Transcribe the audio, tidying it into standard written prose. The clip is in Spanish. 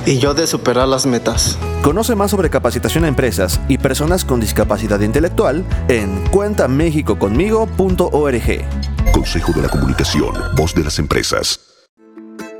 Y yo de superar las metas. Conoce más sobre capacitación a empresas y personas con discapacidad intelectual en cuentamexicoconmigo.org. Consejo de la Comunicación, voz de las empresas.